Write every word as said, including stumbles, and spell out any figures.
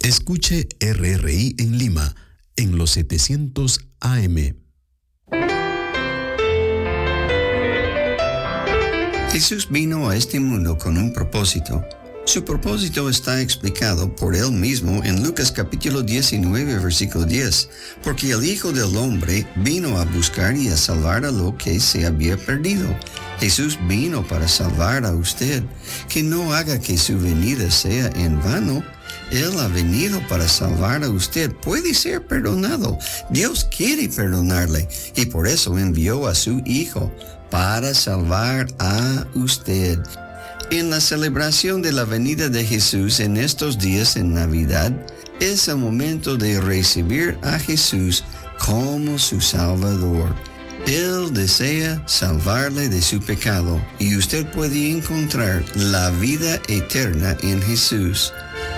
Escuche R R I en Lima en los setecientos A M. Jesús vino a este mundo con un propósito. Su propósito está explicado por él mismo en Lucas capítulo diecinueve, versículo diez, porque el Hijo del Hombre vino a buscar y a salvar a lo que se había perdido. Jesús vino para salvar a usted. Que no haga que su venida sea en vano. Él ha venido para salvar a usted. Puede ser perdonado. Dios quiere perdonarle y por eso envió a su Hijo para salvar a usted. En la celebración de la venida de Jesús en estos días en Navidad, es el momento de recibir a Jesús como su Salvador. Él desea salvarle de su pecado y usted puede encontrar la vida eterna en Jesús.